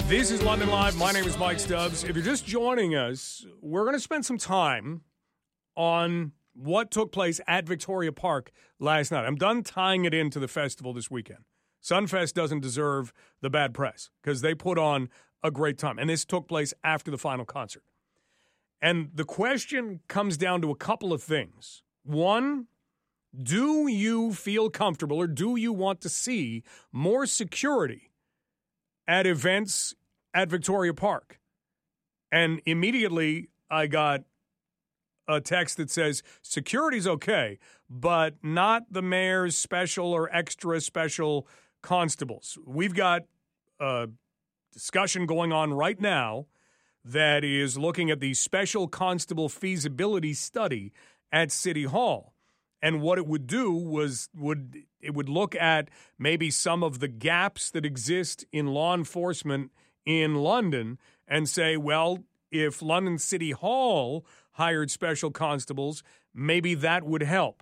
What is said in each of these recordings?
This is London Live. My name is Mike Stubbs. If you're just joining us, we're going to spend some time on what took place at Victoria Park last night. I'm done tying it into the festival this weekend. Sunfest doesn't deserve the bad press because they put on a great time. And this took place after the final concert. And the question comes down to a couple of things. One, do you feel comfortable or do you want to see more security at events at Victoria Park? And immediately I got a text that says, security's okay, but not the mayor's special or extra special constables. We've got a discussion going on right now that is looking at the special constable feasibility study at City Hall. And what it would do was it would look at maybe some of the gaps that exist in law enforcement in London and say, well, if London City Hall hired special constables, maybe that would help.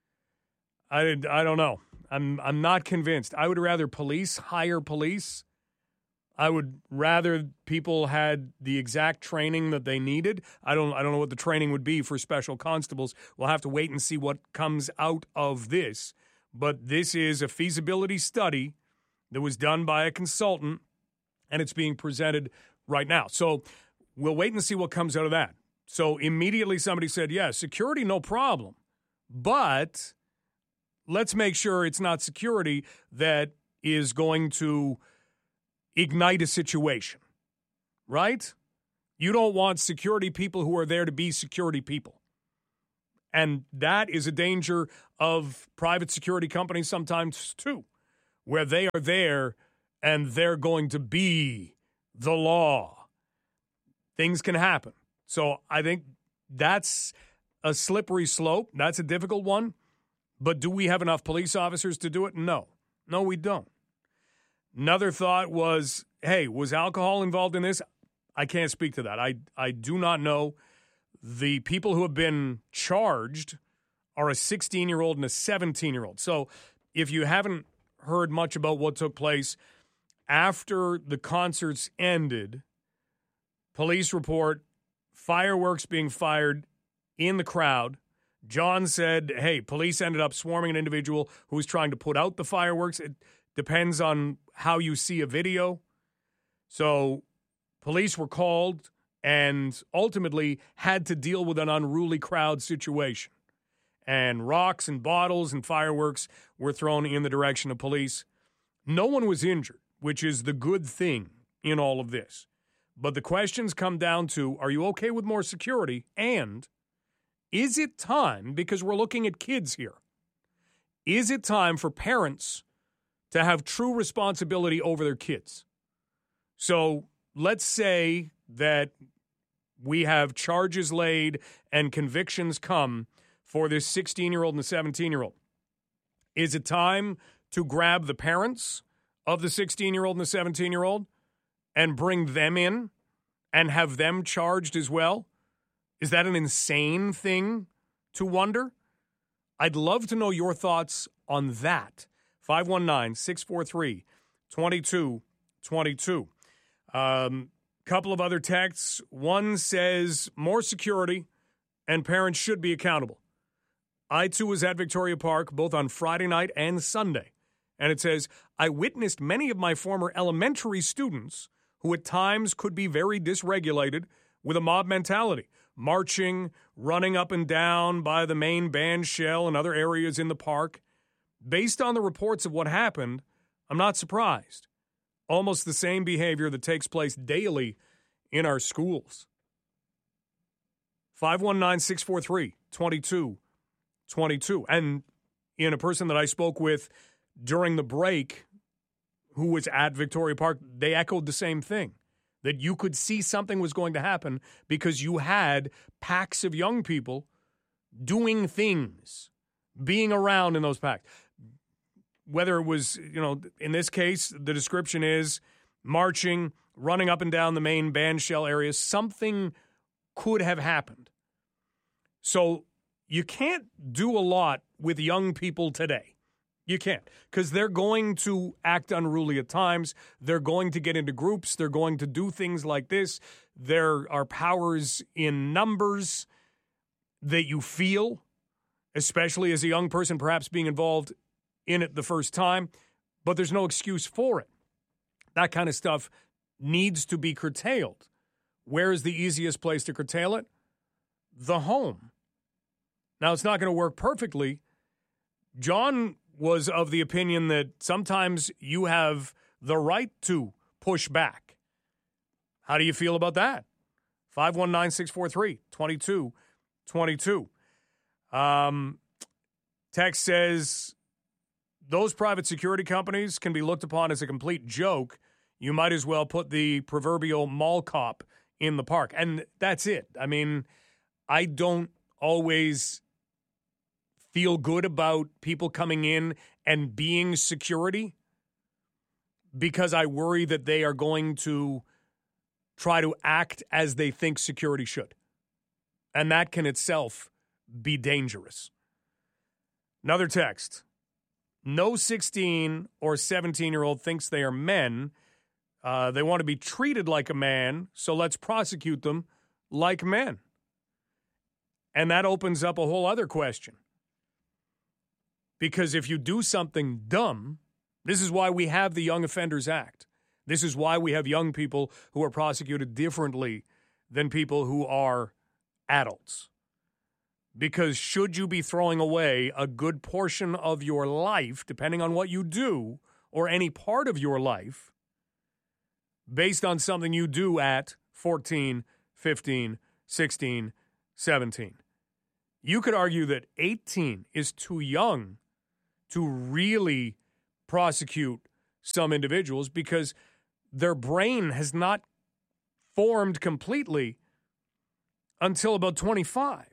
I don't know. I'm not convinced. I would rather police hire police. I would rather people had the exact training that they needed. I don't know what the training would be for special constables. We'll have to wait and see what comes out of this. But this is a feasibility study that was done by a consultant, and it's being presented right now. So we'll wait and see what comes out of that. So immediately somebody said, yeah, security, no problem. But let's make sure it's not security that is going to ignite a situation, right? You don't want security people who are there to be security people. And that is a danger of private security companies sometimes too, where they are there and they're going to be the law. Things can happen. So I think that's a slippery slope. That's a difficult one. But do we have enough police officers to do it? No. No, we don't. Another thought was, hey, was alcohol involved in this? I can't speak to that. I do not know. The people who have been charged are a 16-year-old and a 17-year-old. So if you haven't heard much about what took place after the concerts ended, police report fireworks being fired in the crowd. John said, hey, police ended up swarming an individual who was trying to put out the fireworks. It depends on how you see a video. So police were called and ultimately had to deal with an unruly crowd situation. And rocks and bottles and fireworks were thrown in the direction of police. No one was injured, which is the good thing in all of this. But the questions come down to, are you okay with more security? And is it time, because we're looking at kids here, is it time for parents to have true responsibility over their kids? So let's say that we have charges laid and convictions come for this 16-year-old and the 17-year-old. Is it time to grab the parents of the 16-year-old and the 17-year-old and bring them in and have them charged as well? Is that an insane thing to wonder? I'd love to know your thoughts on that. 519-643-2222. Couple of other texts. One says, more security and parents should be accountable. I, too, was at Victoria Park both on Friday night and Sunday. And it says, I witnessed many of my former elementary students who at times could be very dysregulated with a mob mentality, marching, running up and down by the main band shell and other areas in the park. Based on the reports of what happened, I'm not surprised. Almost the same behavior that takes place daily in our schools. 519-643-2222. And in a person that I spoke with during the break who was at Victoria Park, they echoed the same thing, that you could see something was going to happen because you had packs of young people doing things, being around in those packs. Whether it was, in this case, the description is marching, running up and down the main band shell area, something could have happened. So you can't do a lot with young people today. You can't, because they're going to act unruly at times. They're going to get into groups. They're going to do things like this. There are powers in numbers that you feel, especially as a young person, perhaps being involved in it the first time, but there's no excuse for it. That kind of stuff needs to be curtailed. Where is the easiest place to curtail it? The home. Now, it's not going to work perfectly. John was of the opinion that sometimes you have the right to push back. How do you feel about that? 519-643-2222. Text says, those private security companies can be looked upon as a complete joke. You might as well put the proverbial mall cop in the park. And that's it. I mean, I don't always feel good about people coming in and being security because I worry that they are going to try to act as they think security should. And that can itself be dangerous. Another text. No 16 or 17-year-old thinks they are men. They want to be treated like a man, so let's prosecute them like men. And that opens up a whole other question. Because if you do something dumb, this is why we have the Young Offenders Act. This is why we have young people who are prosecuted differently than people who are adults. Because should you be throwing away a good portion of your life, depending on what you do, or any part of your life, based on something you do at 14, 15, 16, 17? You could argue that 18 is too young to really prosecute some individuals because their brain has not formed completely until about 25.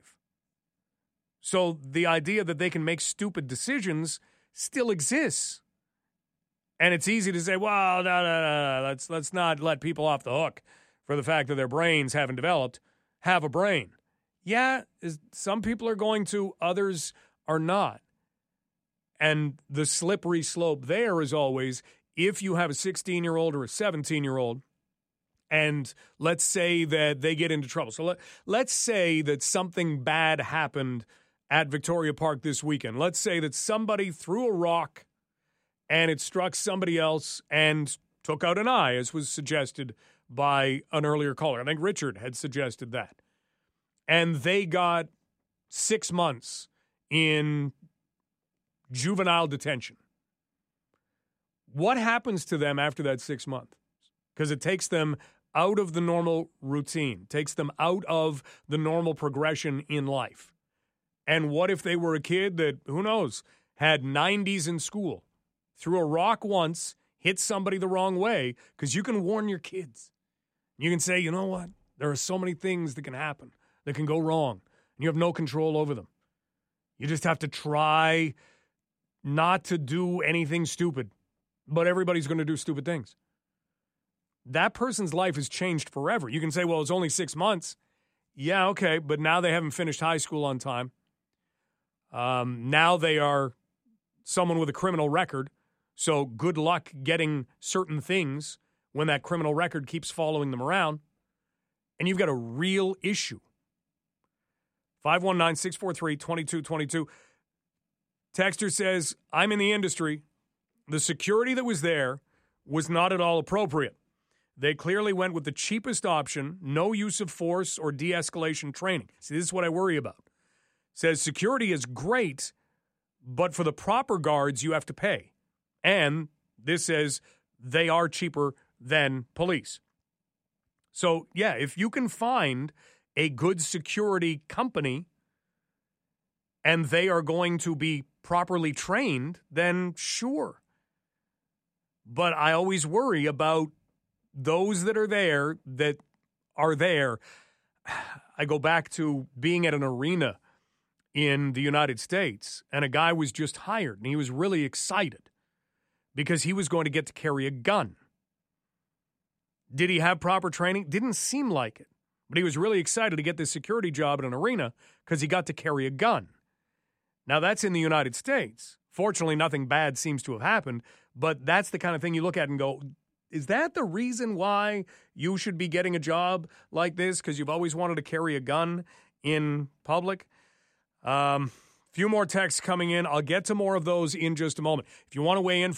So the idea that they can make stupid decisions still exists. And it's easy to say, well, no. Let's not let people off the hook for the fact that their brains haven't developed. Have a brain. Yeah, some people are going to, others are not. And the slippery slope there is always, if you have a 16-year-old or a 17-year-old, and let's say that they get into trouble. So let's say that something bad happened at Victoria Park this weekend. Let's say that somebody threw a rock and it struck somebody else and took out an eye, as was suggested by an earlier caller. I think Richard had suggested that. And they got 6 months in juvenile detention. What happens to them after that 6 months? Because it takes them out of the normal routine, takes them out of the normal progression in life. And what if they were a kid that, who knows, had 90s in school, threw a rock once, hit somebody the wrong way? Because you can warn your kids. You can say, you know what? There are so many things that can happen, that can go wrong, and you have no control over them. You just have to try not to do anything stupid, but everybody's going to do stupid things. That person's life has changed forever. You can say, well, it's only 6 months. Yeah, okay, but now they haven't finished high school on time. Now they are someone with a criminal record, so good luck getting certain things when that criminal record keeps following them around, and you've got a real issue. 519-643-2222. Texter says, I'm in the industry. The security that was there was not at all appropriate. They clearly went with the cheapest option, no use of force or de-escalation training. See, this is what I worry about. Says security is great, but for the proper guards, you have to pay. And this says they are cheaper than police. So, yeah, if you can find a good security company and they are going to be properly trained, then sure. But I always worry about those that are there. I go back to being at an arena in the United States, and a guy was just hired, and he was really excited because he was going to get to carry a gun. Did he have proper training? Didn't seem like it. But he was really excited to get this security job at an arena because he got to carry a gun. Now, that's in the United States. Fortunately, nothing bad seems to have happened, but that's the kind of thing you look at and go, is that the reason why you should be getting a job like this? Because you've always wanted to carry a gun in public? Few more texts coming in. I'll get to more of those in just a moment. If you want to weigh in,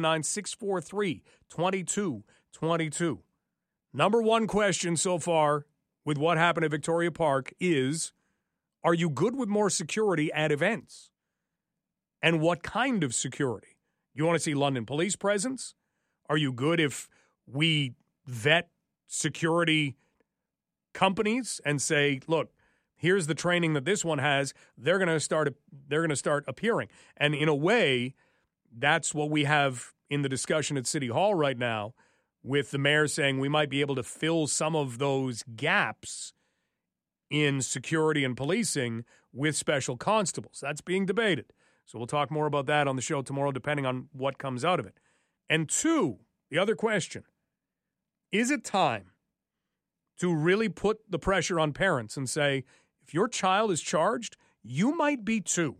519-643-2222. Number one question so far with what happened at Victoria Park is, are you good with more security at events? And what kind of security? You want to see London police presence? Are you good if we vet security companies and say, look, here's the training that this one has. They're going to start appearing. And in a way, that's what we have in the discussion at City Hall right now, with the mayor saying we might be able to fill some of those gaps in security and policing with special constables. That's being debated. So we'll talk more about that on the show tomorrow, depending on what comes out of it. And two, the other question, is it time to really put the pressure on parents and say, if your child is charged, you might be too?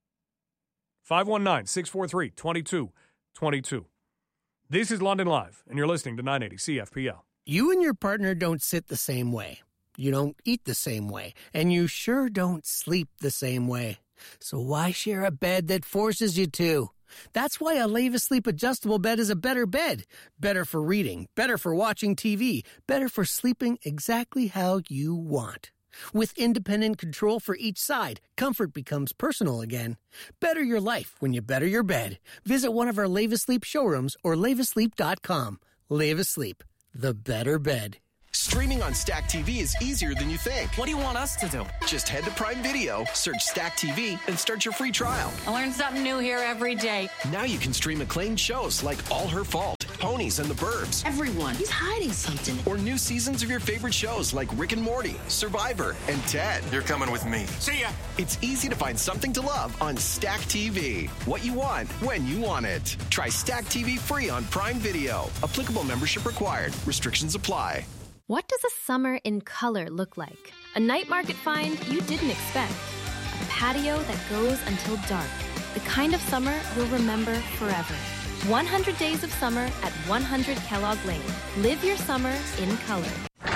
519-643-2222. This is London Live, and you're listening to 980 CFPL. You and your partner don't sit the same way. You don't eat the same way. And you sure don't sleep the same way. So why share a bed that forces you to? That's why a Leva Sleep adjustable bed is a better bed. Better for reading, better for watching TV, better for sleeping exactly how you want. With independent control for each side, comfort becomes personal again. Better your life when you better your bed. Visit one of our Leva Sleep showrooms or levasleep.com. Leva Sleep, the better bed. Streaming on Stack TV is easier than you think. What do you want us to do? Just head to Prime Video, search Stack TV, and start your free trial. I learn something new here every day. Now you can stream acclaimed shows like All Her Fault, Ponies and the Burbs. Everyone, he's hiding something. Or new seasons of your favorite shows like Rick and Morty, Survivor, and Ted. You're coming with me. See ya! It's easy to find something to love on Stack TV. What you want, when you want it. Try Stack TV free on Prime Video. Applicable membership required. Restrictions apply. What does a summer in color look like? A night market find you didn't expect. A patio that goes until dark. The kind of summer you'll remember forever. 100 days of summer at 100 Kellogg Lane. Live your summer in color.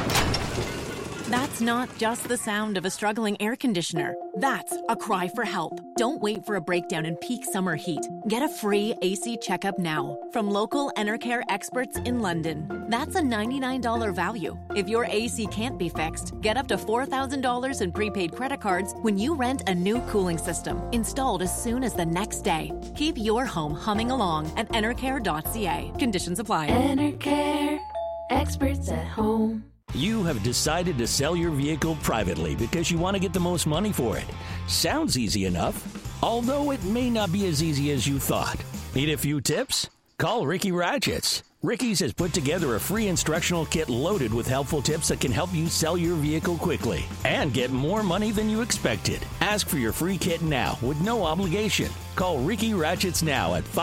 That's not just the sound of a struggling air conditioner. That's a cry for help. Don't wait for a breakdown in peak summer heat. Get a free AC checkup now from local Enercare experts in London. That's a $99 value. If your AC can't be fixed, get up to $4,000 in prepaid credit cards when you rent a new cooling system, installed as soon as the next day. Keep your home humming along at enercare.ca. Conditions apply. Enercare, experts at home. You have decided to sell your vehicle privately because you want to get the most money for it. Sounds easy enough, although it may not be as easy as you thought. Need a few tips? Call Ricky Ratchets. Ricky's has put together a free instructional kit loaded with helpful tips that can help you sell your vehicle quickly and get more money than you expected. Ask for your free kit now with no obligation. Call Ricky Ratchets now at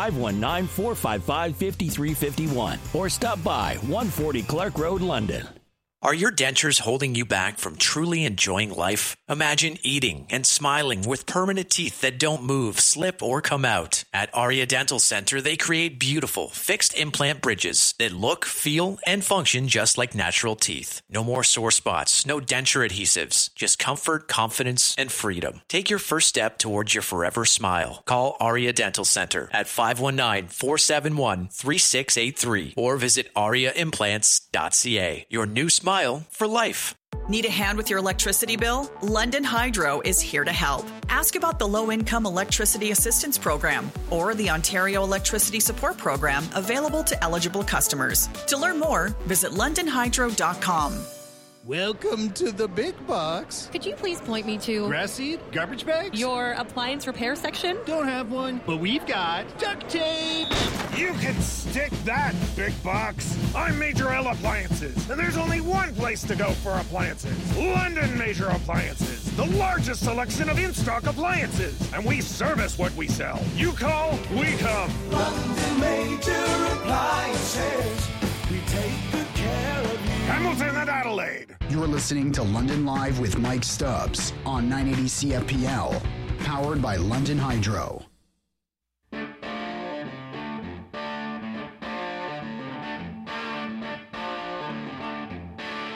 519-455-5351 or stop by 140 Clark Road, London. Are your dentures holding you back from truly enjoying life? Imagine eating and smiling with permanent teeth that don't move, slip, or come out. At Aria Dental Center, they create beautiful, fixed implant bridges that look, feel, and function just like natural teeth. No more sore spots, no denture adhesives, just comfort, confidence, and freedom. Take your first step towards your forever smile. Call Aria Dental Center at 519-471-3683 or visit ariaimplants.ca. Your new smile for life. Need a hand with your electricity bill? London Hydro is here to help. Ask about the Low-Income Electricity Assistance Program or the Ontario Electricity Support Program available to eligible customers. To learn more, visit londonhydro.com. Welcome to the big box. Could you please point me to grass seed, garbage bags, your appliance repair section? Don't have one, but we've got duct tape. You can stick that, big box. I'm Major L Appliances, and there's only one place to go for appliances. London Major Appliances, the largest selection of in-stock appliances, and we service what we sell. You call, we come. London Major Appliances, we take good care of you. Hamilton and Adelaide. You're listening to London Live with Mike Stubbs on 980 CFPL, powered by London Hydro.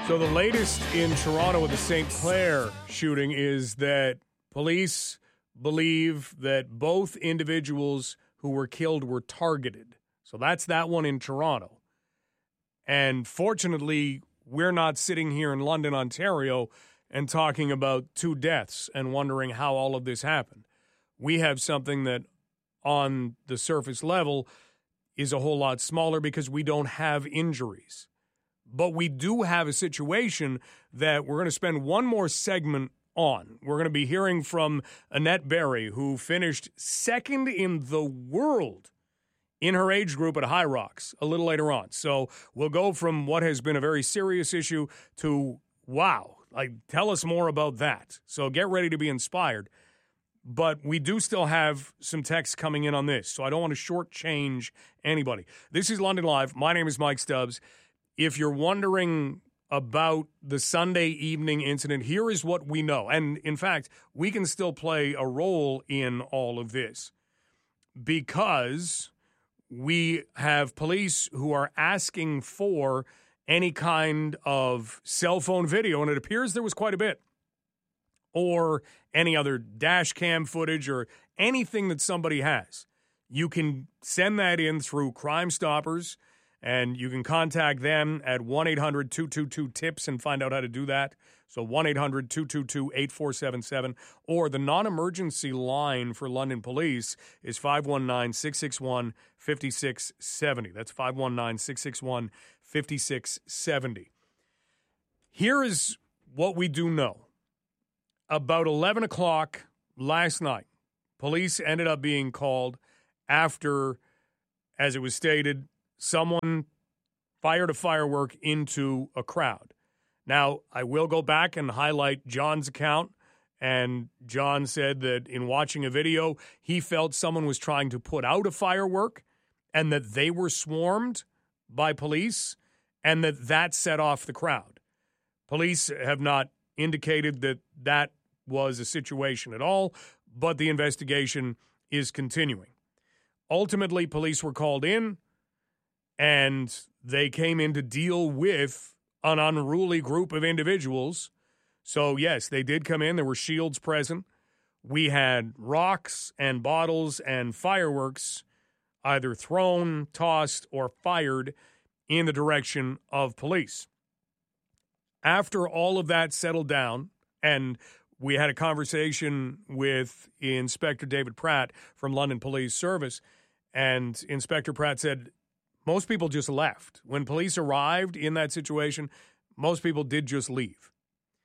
So the latest in Toronto with the St. Clair shooting is that police believe that both individuals who were killed were targeted. So that's that one in Toronto. And fortunately, we're not sitting here in London, Ontario, and talking about 2 deaths and wondering how all of this happened. We have something that on the surface level is a whole lot smaller because we don't have injuries. But we do have a situation that we're going to spend one more segment on. We're going to be hearing from Annette Berry, who finished second in the world in her age group at High Rocks a little later on. So we'll go from what has been a very serious issue to, wow, tell us more about that. So get ready to be inspired. But we do still have some texts coming in on this, so I don't want to shortchange anybody. This is London Live. My name is Mike Stubbs. If you're wondering about the Sunday evening incident, here is what we know. And, in fact, we can still play a role in all of this because we have police who are asking for any kind of cell phone video, and it appears there was quite a bit, or any other dash cam footage or anything that somebody has. You can send that in through Crime Stoppers, and you can contact them at 1-800-222-TIPS and find out how to do that. So 1-800-222-8477. Or the non-emergency line for London Police is 519-661-5670. That's 519-661-5670. Here is what we do know. About 11 o'clock last night, police ended up being called after, as it was stated, someone fired a firework into a crowd. Now, I will go back and highlight John's account, and John said that in watching a video, he felt someone was trying to put out a firework and that they were swarmed by police and that set off the crowd. Police have not indicated that was a situation at all, but the investigation is continuing. Ultimately, police were called in, and they came in to deal with an unruly group of individuals. So, yes, they did come in. There were shields present. We had rocks and bottles and fireworks either thrown, tossed, or fired in the direction of police. After all of that settled down, and we had a conversation with Inspector David Pratt from London Police Service, and Inspector Pratt said most people just left. When police arrived in that situation, most people did just leave.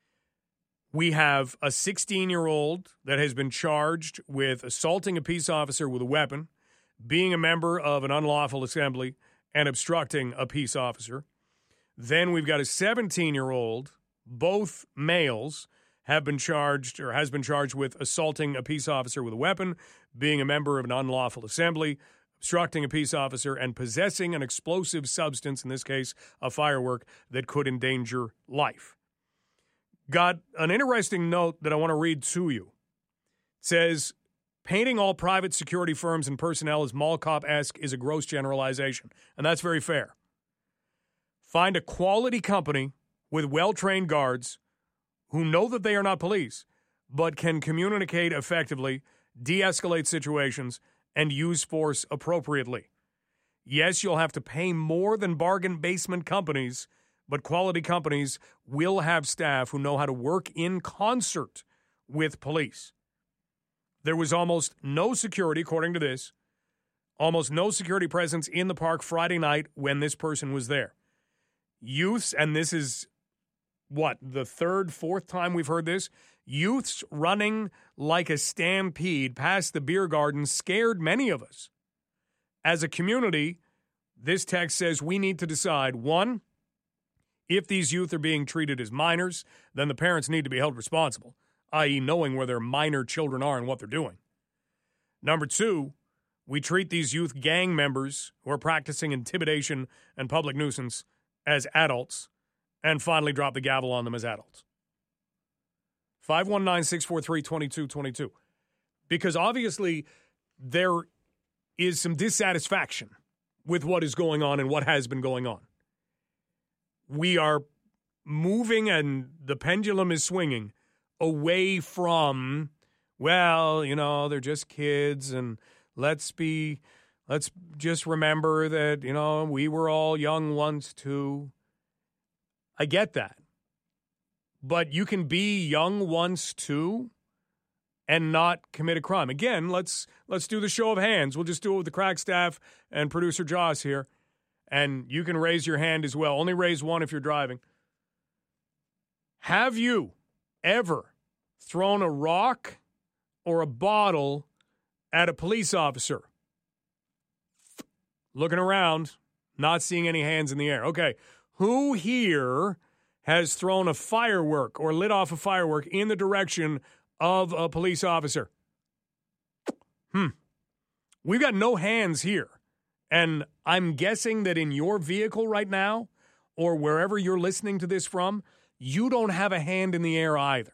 We have a 16-year-old that has been charged with assaulting a peace officer with a weapon, being a member of an unlawful assembly, and obstructing a peace officer. Then we've got a 17-year-old, both males, has been charged with assaulting a peace officer with a weapon, being a member of an unlawful assembly, obstructing a peace officer, and possessing an explosive substance, in this case, a firework, that could endanger life. Got an interesting note that I want to read to you. It says, painting all private security firms and personnel as mall cop-esque is a gross generalization, and that's very fair. Find a quality company with well-trained guards who know that they are not police, but can communicate effectively, de-escalate situations, and use force appropriately. Yes, you'll have to pay more than bargain basement companies, but quality companies will have staff who know how to work in concert with police. There was almost no security, according to this, almost no security presence in the park Friday night when this person was there. Youths, and this is the third, fourth time we've heard this, youths running like a stampede past the beer garden scared many of us. As a community, this text says we need to decide, one, if these youth are being treated as minors, then the parents need to be held responsible, i.e. knowing where their minor children are and what they're doing. Number two, we treat these youth gang members who are practicing intimidation and public nuisance as adults, and finally drop the gavel on them as adults. 519-643-2222. Because obviously there is some dissatisfaction with what is going on and what has been going on. We are moving and the pendulum is swinging away from, well, they're just kids, and let's just remember that, we were all young once too. I get that. But you can be young once too and not commit a crime. Again, let's do the show of hands. We'll just do it with the crack staff and producer Joss here. And you can raise your hand as well. Only raise one if you're driving. Have you ever thrown a rock or a bottle at a police officer? Looking around, not seeing any hands in the air. Okay, who here has thrown a firework or lit off a firework in the direction of a police officer? We've got no hands here. And I'm guessing that in your vehicle right now, or wherever you're listening to this from, you don't have a hand in the air either.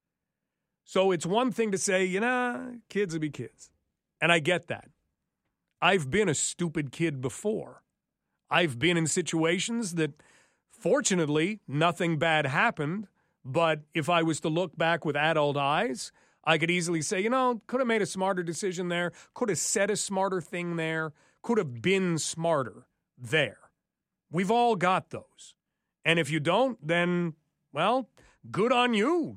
So it's one thing to say, kids will be kids. And I get that. I've been a stupid kid before. I've been in situations that, fortunately, nothing bad happened. But if I was to look back with adult eyes, I could easily say, could have made a smarter decision there, could have said a smarter thing there, could have been smarter there. We've all got those. And if you don't, then, well, good on you,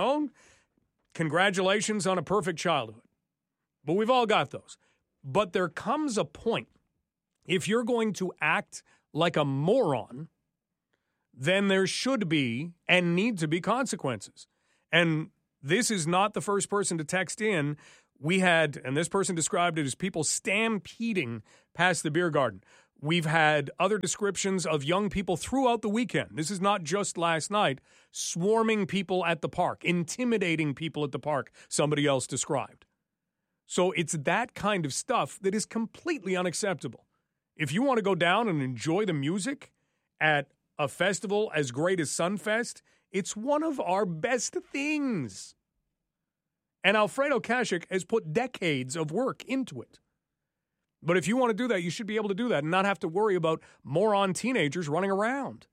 Congratulations on a perfect childhood. But we've all got those. But there comes a point, if you're going to act like a moron, then there should be and need to be consequences. And this is not the first person to text in. We had, and this person described it as people stampeding past the beer garden. We've had other descriptions of young people throughout the weekend. This is not just last night. Swarming people at the park, intimidating people at the park, somebody else described. So it's that kind of stuff that is completely unacceptable. If you want to go down and enjoy the music at a festival as great as Sunfest, it's one of our best things. And Alfredo Kashik has put decades of work into it. But if you want to do that, you should be able to do that and not have to worry about moron teenagers running around.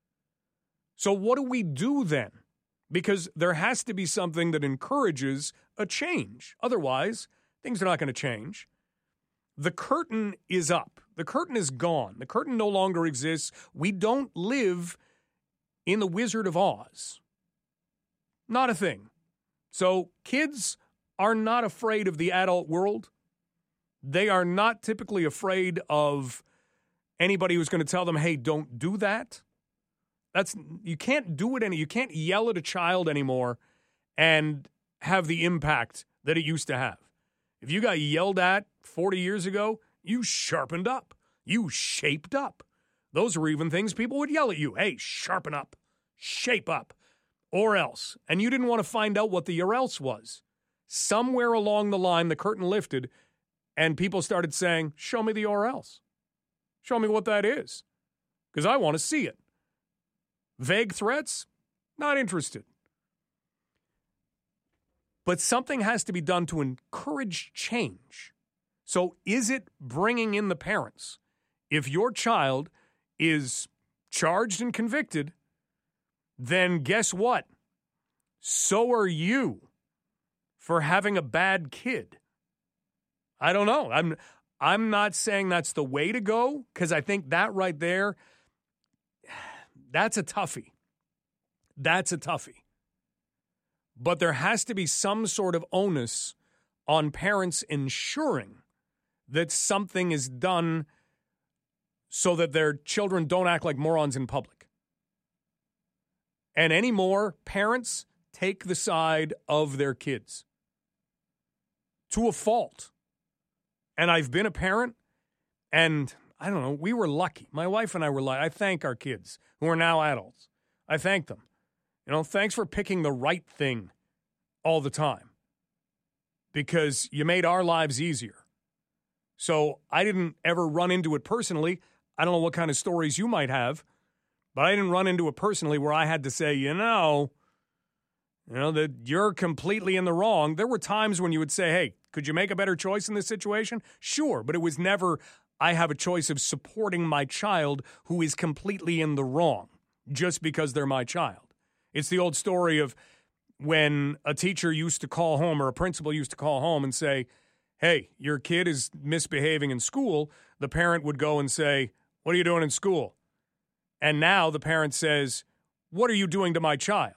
So what do we do then? Because there has to be something that encourages a change. Otherwise, things are not going to change. The curtain is up. The curtain is gone. The curtain no longer exists. We don't live in the Wizard of Oz. Not a thing. So kids are not afraid of the adult world. They are not typically afraid of anybody who's going to tell them, hey, don't do that. You can't do it you can't yell at a child anymore and have the impact that it used to have. If you got yelled at 40 years ago, you sharpened up. You shaped up. Those were even things people would yell at you. Hey, sharpen up, shape up, or else. And you didn't want to find out what the or else was. Somewhere along the line, the curtain lifted and people started saying, show me the or else. Show me what that is. Because I want to see it. Vague threats? Not interested. But something has to be done to encourage change. So is it bringing in the parents? If your child is charged and convicted, then guess what? So are you for having a bad kid. I don't know. I'm not saying that's the way to go, because I think that right there, that's a toughie. That's a toughie. But there has to be some sort of onus on parents ensuring that something is done so that their children don't act like morons in public. And anymore, parents take the side of their kids to a fault. And I've been a parent, and I don't know, we were lucky. My wife and I were lucky. I thank our kids who are now adults. I thank them. Thanks for picking the right thing all the time, because you made our lives easier. So I didn't ever run into it personally. I don't know what kind of stories you might have, but I didn't run into it personally where I had to say, that you're completely in the wrong. There were times when you would say, hey, could you make a better choice in this situation? Sure, but it was never, I have a choice of supporting my child who is completely in the wrong. just because they're my child. It's the old story of when a teacher used to call home or a principal used to call home and say, hey, your kid is misbehaving in school. The parent would go and say, what are you doing in school? And now the parent says, what are you doing to my child?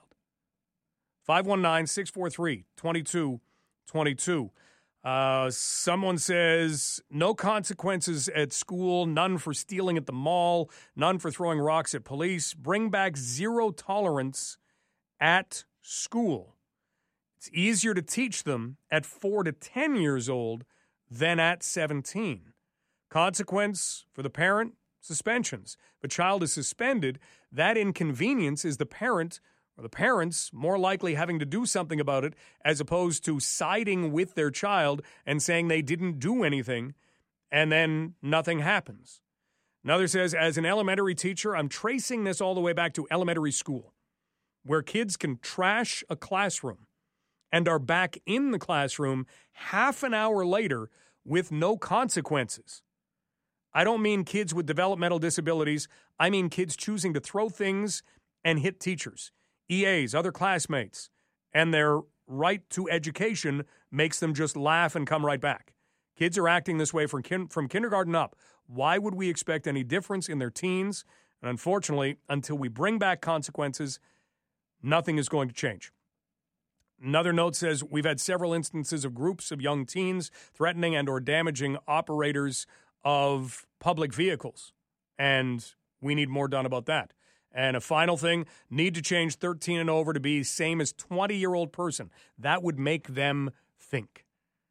519-643-2222. Someone says, no consequences at school, none for stealing at the mall, none for throwing rocks at police. Bring back zero tolerance at school. It's easier to teach them at 4 to 10 years old than at 17. Consequence for the parent, suspensions. If a child is suspended, that inconvenience is the parent or the parents more likely having to do something about it as opposed to siding with their child and saying they didn't do anything and then nothing happens. Another says, as an elementary teacher, I'm tracing this all the way back to elementary school, where kids can trash a classroom and are back in the classroom half an hour later with no consequences. I don't mean kids with developmental disabilities. I mean kids choosing to throw things and hit teachers, EAs, other classmates, and their right to education makes them just laugh and come right back. Kids are acting this way from kindergarten up. Why would we expect any difference in their teens? And unfortunately, until we bring back consequences, nothing is going to change. Another note says, we've had several instances of groups of young teens threatening and or damaging operators of public vehicles, and we need more done about that. And a final thing, need to change 13 and over to be same as 20-year-old person. That would make them think.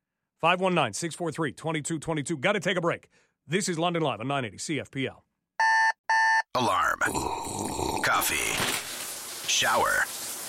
519-643-2222. Got to take a break. This is London Live on 980 CFPL. Alarm. Coffee. Shower.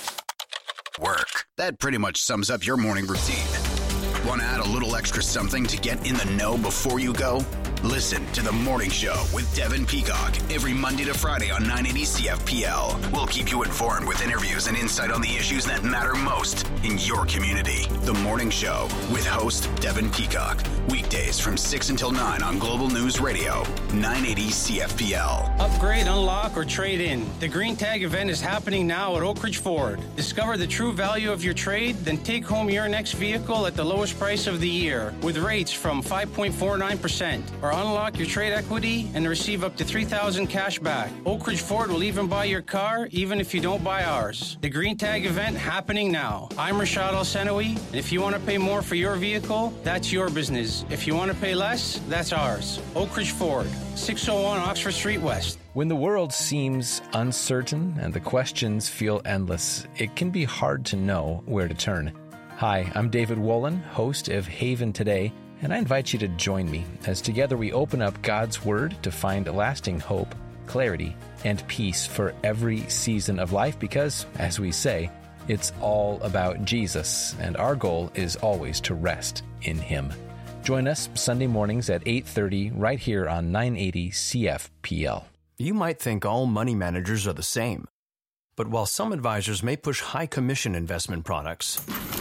Work. That pretty much sums up your morning routine. Want to add a little extra something to get in the know before you go? Listen to The Morning Show with Devin Peacock every Monday to Friday on 980 CFPL. We'll keep you informed with interviews and insight on the issues that matter most in your community. The Morning Show with host Devin Peacock. Weekdays from 6 until 9 on Global News Radio, 980 CFPL. Upgrade, unlock, or trade in. The Green Tag event is happening now at Oak Ridge Ford. Discover the true value of your trade, then take home your next vehicle at the lowest price of the year with rates from 5.49%. Or unlock your trade equity and receive up to $3,000 cash back. Oak Ridge Ford will even buy your car, even if you don't buy ours. The Green Tag event happening now. I'm Rashad Al-Senawi, and if you want to pay more for your vehicle, that's your business. If you want to pay less, that's ours. Oak Ridge Ford, 601 Oxford Street West. When the world seems uncertain and the questions feel endless, it can be hard to know where to turn. Hi, I'm David Wolin, host of Haven Today, and I invite you to join me as together we open up God's Word to find lasting hope, clarity, and peace for every season of life because, as we say, it's all about Jesus, and our goal is always to rest in Him. Join us Sunday mornings at 8:30 right here on 980 CFPL. You might think all money managers are the same, but while some advisors may push high commission investment products,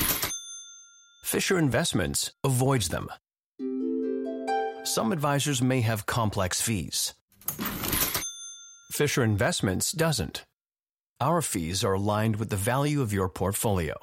Fisher Investments avoids them. Some advisors may have complex fees. Fisher Investments doesn't. Our fees are aligned with the value of your portfolio.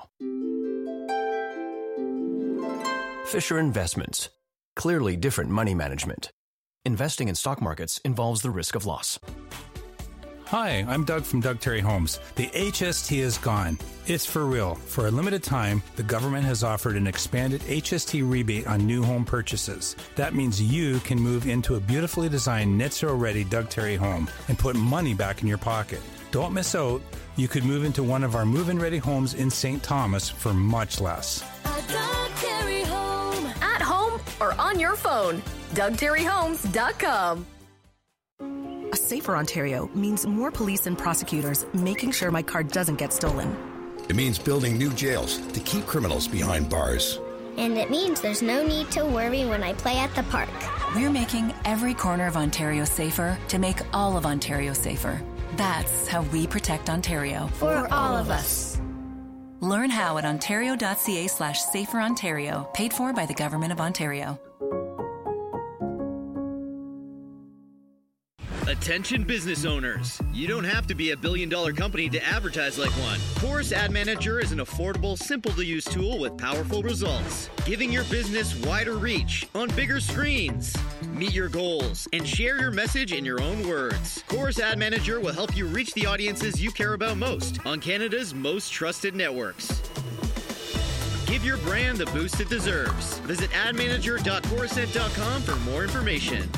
Fisher Investments. Clearly different money management. Investing in stock markets involves the risk of loss. Hi, I'm Doug from Doug Terry Homes. The HST is gone. It's for real. For a limited time, the government has offered an expanded HST rebate on new home purchases. That means you can move into a beautifully designed net zero ready Doug Terry home and put money back in your pocket. Don't miss out. You could move into one of our move-in ready homes in St. Thomas for much less. A Doug Terry home. At home or on your phone. DougTerryHomes.com. A safer Ontario means more police and prosecutors making sure my car doesn't get stolen. It means building new jails to keep criminals behind bars. And it means there's no need to worry when I play at the park. We're making every corner of Ontario safer to make all of Ontario safer. That's how we protect Ontario. For all of us. Learn how at ontario.ca/saferontario, paid for by the Government of Ontario. A Attention business owners. You don't have to be a billion-dollar company to advertise like one. Chorus Ad Manager is an affordable, simple-to-use tool with powerful results, giving your business wider reach on bigger screens. Meet your goals and share your message in your own words. Chorus Ad Manager will help you reach the audiences you care about most on Canada's most trusted networks. Give your brand the boost it deserves. Visit admanager.corusent.com for more information.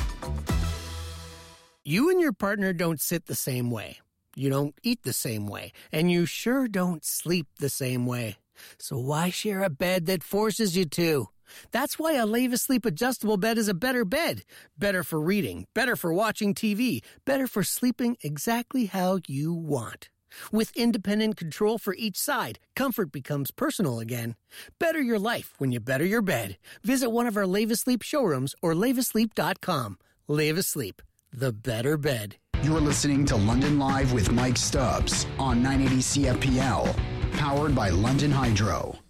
You and your partner don't sit the same way. You don't eat the same way. And you sure don't sleep the same way. So why share a bed that forces you to? That's why a Levis-Sleep adjustable bed is a better bed. Better for reading, better for watching TV, better for sleeping exactly how you want. With independent control for each side, comfort becomes personal again. Better your life when you better your bed. Visit one of our Levis-Sleep showrooms or levisleep.com. Levis-Sleep, the better bed. You're listening to London Live with Mike Stubbs on 980 CFPL, powered by London Hydro.